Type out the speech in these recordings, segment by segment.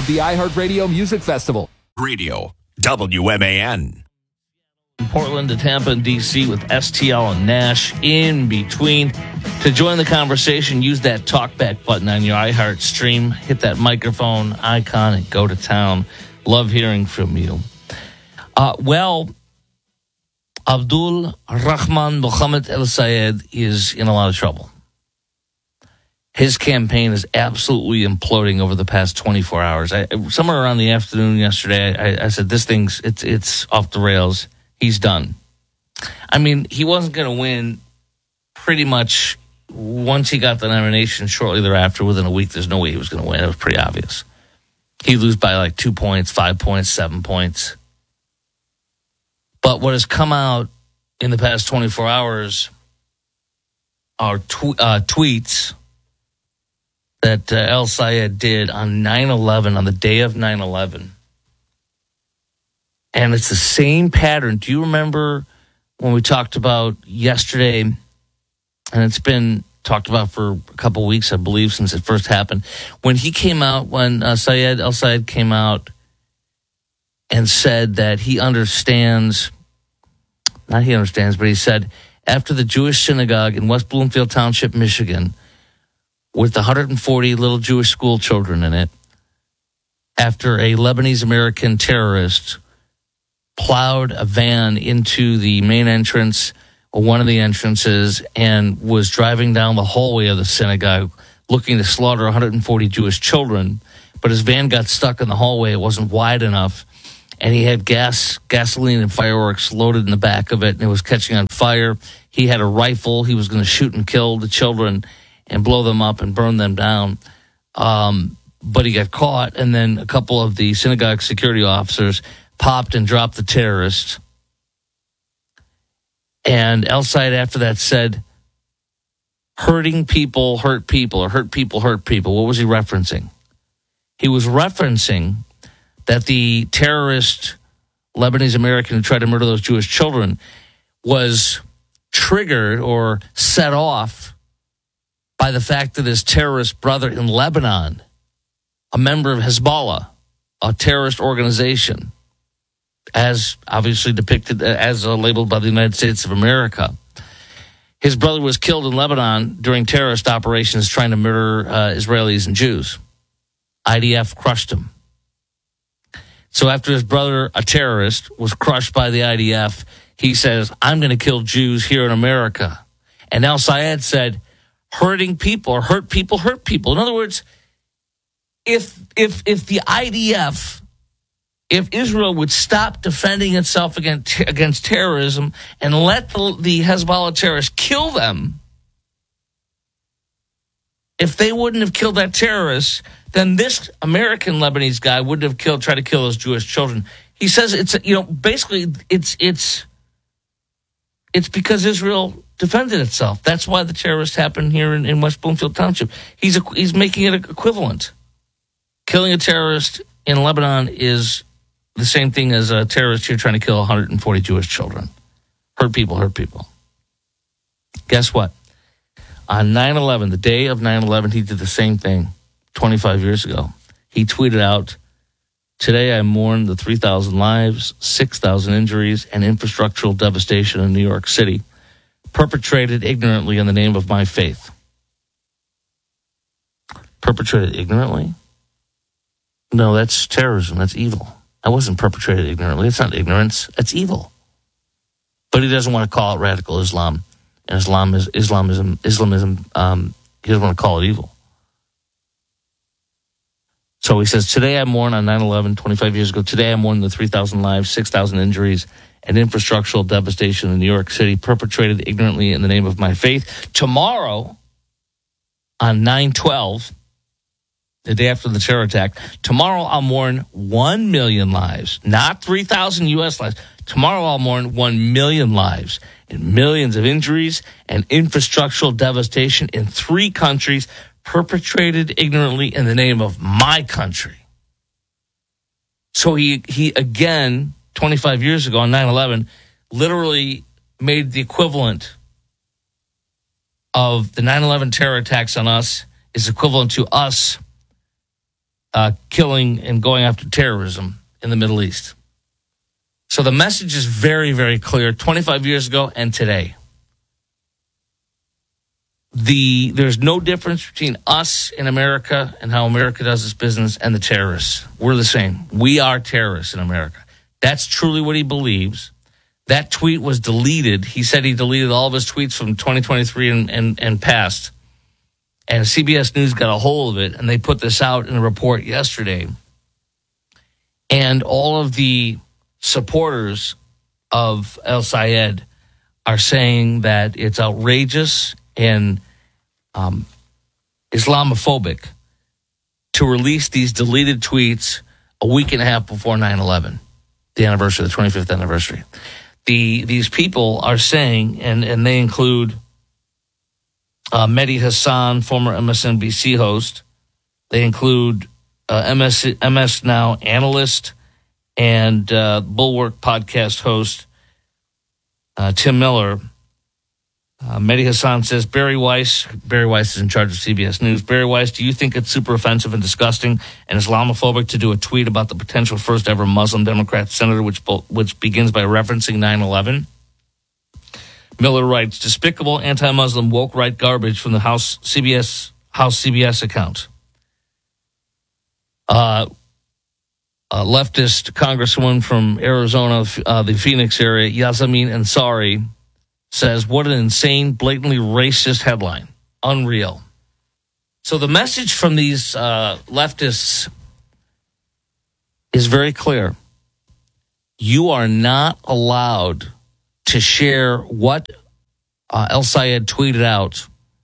the iHeartRadio Music Festival. Radio, WMAN. From Portland to Tampa and D.C. with STL and Nash in between. To join the conversation, use that talkback button on your iHeart stream. Hit that microphone icon and go to town. Love hearing from you. Abdul Rahman Mohammed El Sayed is in a lot of trouble. His campaign is absolutely imploding over the past 24 hours. Somewhere around the afternoon yesterday, I said, this thing's, it's off the rails. He's done. I mean, he wasn't going to win pretty much once he got the nomination. Shortly thereafter, within a week, there's no way he was going to win. It was pretty obvious. He'd lose by like 2 points, 5 points, 7 points. But what has come out in the past 24 hours are tweets that El Sayed did on 9/11, on the day of 9/11. And it's the same pattern. Do you remember when we talked about yesterday, and it's been talked about for a couple weeks, I believe, since it first happened, when he came out, when El Sayed came out and said that he understands, not he understands, but he said, after the Jewish synagogue in West Bloomfield Township, Michigan, with 140 little Jewish school children in it, after a Lebanese-American terrorist plowed a van into the main entrance, or one of the entrances, and was driving down the hallway of the synagogue looking to slaughter 140 Jewish children, but his van got stuck in the hallway. It wasn't wide enough, and he had gasoline and fireworks loaded in the back of it, and it was catching on fire. He had a rifle. He was going to shoot and kill the children and blow them up and burn them down. But he got caught, and then a couple of the synagogue security officers popped and dropped the terrorists. And El Sayed after that said, hurting people hurt people, or hurt people hurt people. What was he referencing? He was referencing that the terrorist Lebanese American who tried to murder those Jewish children was triggered or set off by the fact that his terrorist brother in Lebanon, a member of Hezbollah, a terrorist organization, as obviously depicted, as labeled by the United States of America. His brother was killed in Lebanon during terrorist operations trying to murder Israelis and Jews. IDF crushed him. So after his brother, a terrorist, was crushed by the IDF, he says, I'm going to kill Jews here in America. And El Sayed said, hurting people or hurt people hurt people. In other words, if the IDF, if Israel would stop defending itself against terrorism and let the Hezbollah terrorists kill them, if they wouldn't have killed that terrorist, then this American Lebanese guy wouldn't have tried to kill those Jewish children. He says basically it's because Israel defended itself. That's why the terrorist happened here in West Bloomfield Township. He's making it equivalent. Killing a terrorist in Lebanon is the same thing as a terrorist here trying to kill 140 Jewish children. Hurt people hurt people. Guess what? On 9/11, the day of 9/11, he did the same thing 25 years ago. He tweeted out, today I mourn the 3,000 lives, 6,000 injuries, and infrastructural devastation in New York City, perpetrated ignorantly in the name of my faith. Perpetrated ignorantly? No, that's terrorism. That's evil. I wasn't perpetrated ignorantly. It's not ignorance. It's evil. But he doesn't want to call it radical Islam. And Islamism, he doesn't want to call it evil. So he says, today I mourn on 9/11, 25 years ago. Today I mourn the 3,000 lives, 6,000 injuries, and infrastructural devastation in New York City, perpetrated ignorantly in the name of my faith. Tomorrow, on 9/12, the day after the terror attack, tomorrow I'll mourn 1 million lives, not 3,000 U.S. lives. Tomorrow I'll mourn 1 million lives and millions of injuries and infrastructural devastation in 3 countries perpetrated ignorantly in the name of my country. So he again, 25 years ago on 9/11, literally made the equivalent of the 9/11 terror attacks on us is equivalent to us killing and going after terrorism in the Middle East. So the message is very, very clear 25 years ago and today. There's no difference between us in America and how America does its business and the terrorists. We're the same. We are terrorists in America. That's truly what he believes. That tweet was deleted. He said he deleted all of his tweets from 2023 and past. And CBS News got a hold of it, and they put this out in a report yesterday. And all of the supporters of El Sayed are saying that it's outrageous and Islamophobic to release these deleted tweets a week and a half before 9/11, the anniversary, the 25th anniversary. These people are saying, and they include Mehdi Hassan, former MSNBC host. They include MS Now analyst and Bulwark podcast host Tim Miller. Mehdi Hassan says, Barry Weiss is in charge of CBS News. Barry Weiss, do you think it's super offensive and disgusting and Islamophobic to do a tweet about the potential first ever Muslim Democrat senator, which begins by referencing 9/11? Miller writes, despicable anti-Muslim woke right garbage from the House CBS account. Leftist congresswoman from Arizona, the Phoenix area, Yasamin Ansari, says, what an insane, blatantly racist headline. Unreal. So the message from these leftists is very clear. You are not allowed to share what El Sayed tweeted out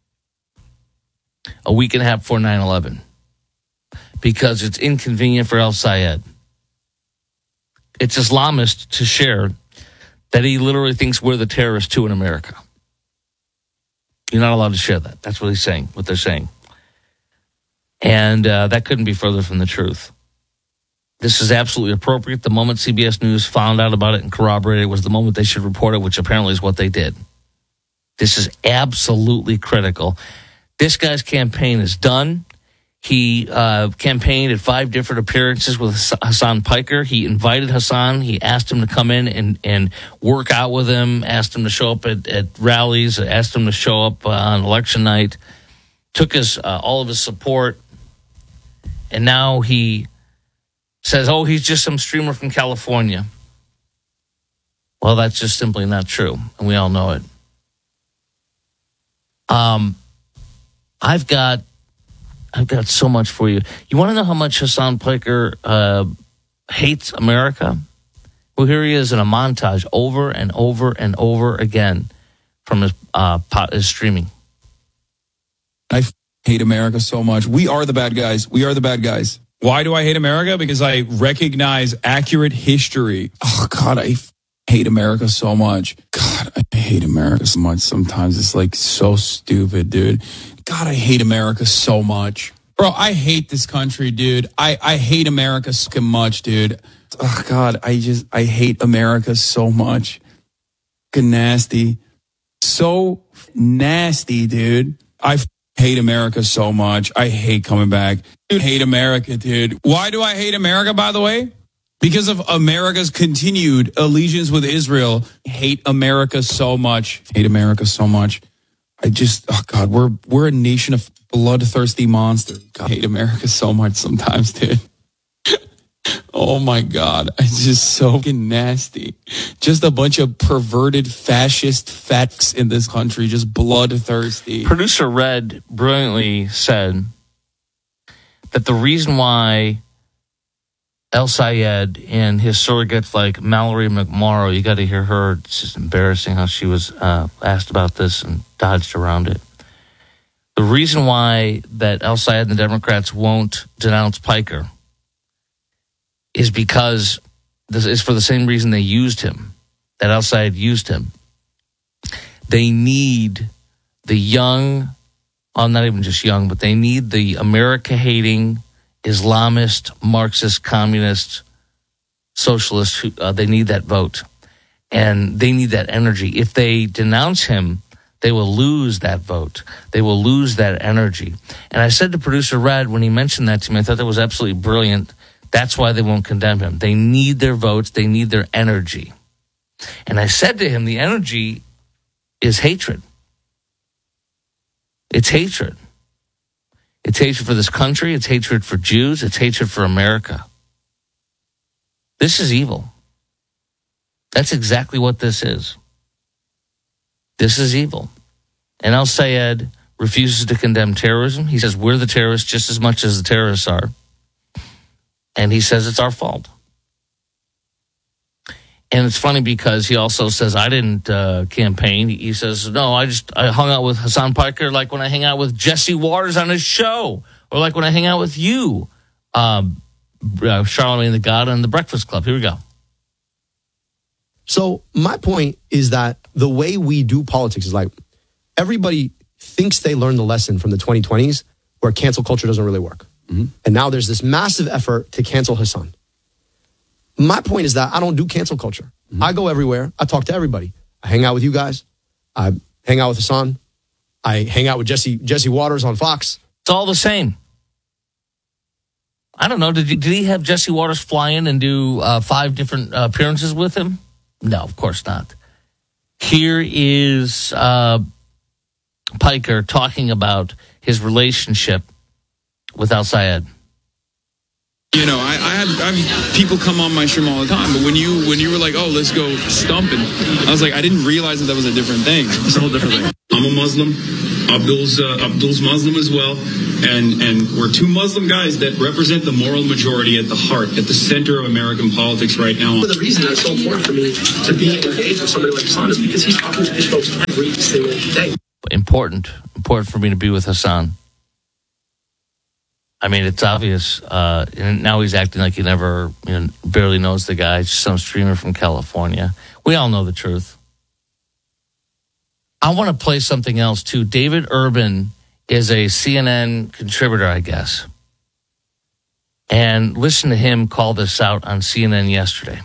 a week and a half before 9/11 because it's inconvenient for El Sayed. It's Islamist to share that he literally thinks we're the terrorists too in America. You're not allowed to share that. That's what he's saying, what they're saying. And that couldn't be further from the truth. This is absolutely appropriate. The moment CBS News found out about it and corroborated it was the moment they should report it, which apparently is what they did. This is absolutely critical. This guy's campaign is done. He campaigned at 5 different appearances with Hassan Piker. He invited Hassan. He asked him to come in and work out with him, asked him to show up at rallies, asked him to show up on election night, took all of his support, and now he says, oh, he's just some streamer from California. Well, that's just simply not true, and we all know it. I've got so much for you. You want to know how much Hassan Piker hates America? Well, here he is in a montage over and over and over again from his streaming. I hate America so much. We are the bad guys. We are the bad guys. Why do I hate America? Because I recognize accurate history. Oh, God, I hate America so much. God, I hate America so much. Sometimes it's like so stupid, dude. God, I hate America so much. Bro, I hate this country, dude. I hate America so much, dude. Oh, God, I hate America so much. Fucking nasty. So nasty, dude. I hate America so much. I hate coming back. Dude, hate America, dude. Why do I hate America, by the way? Because of America's continued allegiance with Israel. Hate America so much. Hate America so much. Oh God, we're a nation of bloodthirsty monsters. God, I hate America so much sometimes, dude. Oh my God, it's just so fucking nasty. Just a bunch of perverted fascist fats in this country, just bloodthirsty. Producer Red brilliantly said that the reason why El Sayed and his surrogates like Mallory McMorrow, you got to hear her. It's just embarrassing how she was asked about this and dodged around it. The reason why that El Sayed and the Democrats won't denounce Piker is because this is for the same reason they used him, that El Sayed used him. They need the young, well, not even just young, but they need the America-hating, Islamist, Marxist, communist, socialist. They need that vote, and they need that energy. If they denounce him, they will lose that vote. They will lose that energy. And I said to producer Red, when he mentioned that to me, I thought that was absolutely brilliant. That's why they won't condemn him. They need their votes. They need their energy. And I said to him, the energy is hatred. It's hatred. It's hatred for this country. It's hatred for Jews. It's hatred for America. This is evil. That's exactly what this is. This is evil. And Al Sayed refuses to condemn terrorism. He says we're the terrorists just as much as the terrorists are. And he says it's our fault. And it's funny because he also says, I didn't campaign. He says, no, I hung out with Hassan Piker like when I hang out with Jesse Waters on his show, or like when I hang out with you, Charlamagne the God and the Breakfast Club. Here we go. So my point is that the way we do politics is like everybody thinks they learned the lesson from the 2020s where cancel culture doesn't really work. Mm-hmm. And now there's this massive effort to cancel Hassan. My point is that I don't do cancel culture. Mm-hmm. I go everywhere. I talk to everybody. I hang out with you guys. I hang out with Hassan. I hang out with Jesse Waters on Fox. It's all the same. I don't know. Did he have Jesse Waters fly in and do 5 different appearances with him? No, of course not. Here is Piker talking about his relationship with Al Sayed. You know, I have people come on my stream all the time, but when you were like, oh, let's go stumping, I was like, I didn't realize that was a different thing. It's a whole different thing. I'm a Muslim. Abdul's Muslim as well, and we're 2 Muslim guys that represent the moral majority at the heart, at the center of American politics right now. The reason that it's so important for me to be engaged with somebody like Hassan is because he's talking to these folks every single day. Important for me to be with Hassan. I mean, it's obvious. And now he's acting like he never, barely knows the guy. Just some streamer from California. We all know the truth. I want to play something else, too. David Urban is a CNN contributor, I guess. And listen to him call this out on CNN yesterday.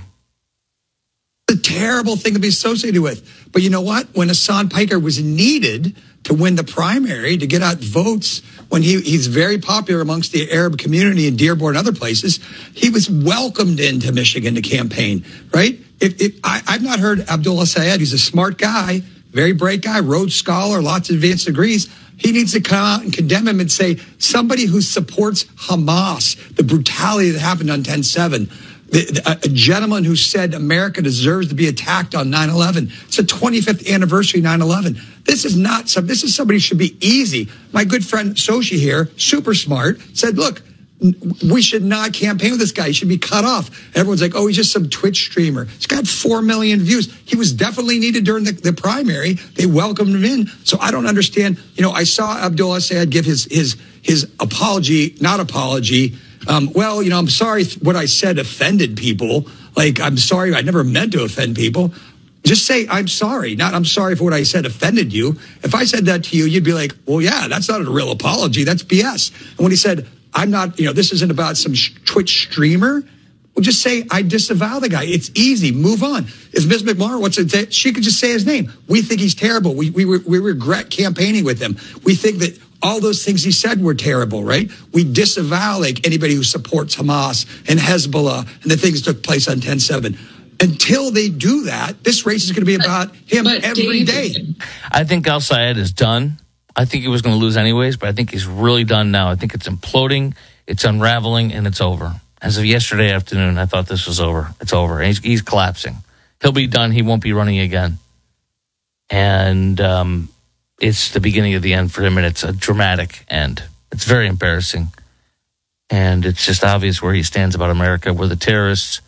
A terrible thing to be associated with. But you know what? When Hassan Piker was needed to win the primary, to get out votes, when he's very popular amongst the Arab community in Dearborn and other places, he was welcomed into Michigan to campaign, right? I've not heard Abdullah Sayed. He's a smart guy, very bright guy, Rhodes Scholar, lots of advanced degrees. He needs to come out and condemn him and say, somebody who supports Hamas, the brutality that happened on 10/7, a gentleman who said America deserves to be attacked on 9/11. It's the 25th anniversary of 9/11. This is somebody who should be easy. My good friend Sochi here, super smart, said, look, we should not campaign with this guy. He should be cut off. Everyone's like, oh, he's just some Twitch streamer. He's got 4 million views. He was definitely needed during the primary. They welcomed him in. So I don't understand. I saw Abdullah Sayed give his apology, not apology. I'm sorry what I said offended people. Like, I'm sorry, I never meant to offend people. Just say, I'm sorry, not I'm sorry for what I said offended you. If I said that to you, you'd be like, well, yeah, that's not a real apology. That's BS. And when he said, I'm not, this isn't about some Twitch streamer, well, just say, I disavow the guy. It's easy. Move on. If Ms. McMahon wants to, she could just say his name. We think he's terrible. We regret campaigning with him. We think that all those things he said were terrible, right? We disavow like anybody who supports Hamas and Hezbollah and the things that took place on 10/7. Until they do that, this race is going to be about him every day. I think Al Sayed is done. I think he was going to lose anyways, but I think he's really done now. I think it's imploding, it's unraveling, and it's over. As of yesterday afternoon, I thought this was over. It's over. He's collapsing. He'll be done. He won't be running again. And it's the beginning of the end for him, and it's a dramatic end. It's very embarrassing. And it's just obvious where he stands about America. We're the terrorists.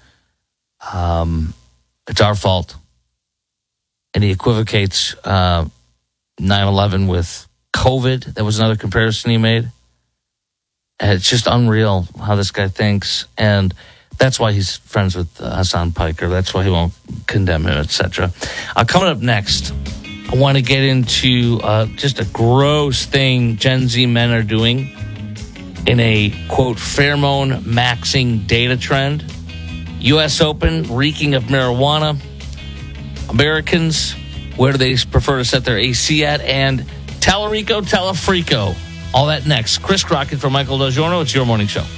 It's our fault. And he equivocates 9/11 with COVID. That was another comparison he made. And it's just unreal how this guy thinks. And that's why he's friends with Hassan Piker. That's why he won't condemn him, etc. Coming up next, I want to get into just a gross thing Gen Z men are doing in a, quote, pheromone maxing data trend. U.S. Open, reeking of marijuana. Americans Where do they prefer to set their AC at? And Tellerico, Telefrico. All that next. Chris Crockett from Michael DeGiorno. It's your morning show.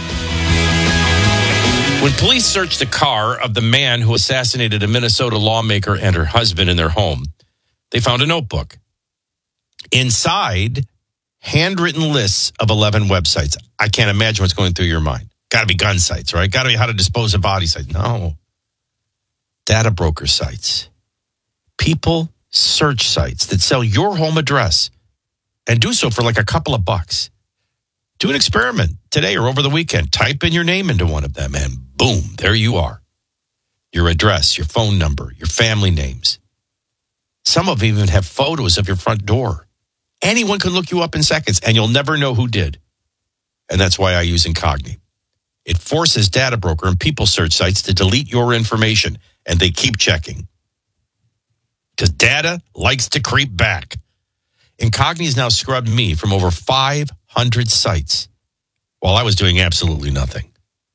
When police searched the car of the man who assassinated a Minnesota lawmaker and her husband in their home, they found a notebook. Inside, handwritten lists of 11 websites. I can't imagine what's going through your mind. Got to be gun sites, right? Got to be how to dispose of body sites. No. Data broker sites. People search sites that sell your home address and do so for like a couple of bucks. Do an experiment today or over the weekend. Type in your name into one of them and boom, there you are. Your address, your phone number, your family names. Some of them even have photos of your front door. Anyone can look you up in seconds and you'll never know who did. And that's why I use Incogni. It forces data broker and people search sites to delete your information and they keep checking. Because data likes to creep back. Incogni's now scrubbed me from over 500 sites while I was doing absolutely nothing.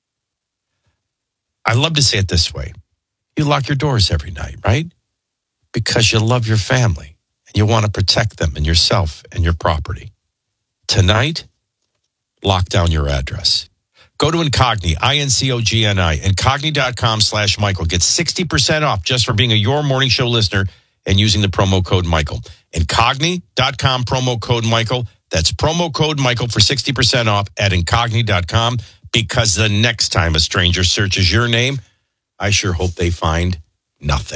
I love to say it this way. You lock your doors every night, right? Because you love your family and you want to protect them and yourself and your property. Tonight, lock down your address. Go to Incogni, INCOGNI, Incogni.com/Michael. Get 60% off just for being a Your Morning Show listener and using the promo code Michael. Incogni.com, promo code Michael. That's promo code Michael for 60% off at Incogni.com, because the next time a stranger searches your name, I sure hope they find nothing.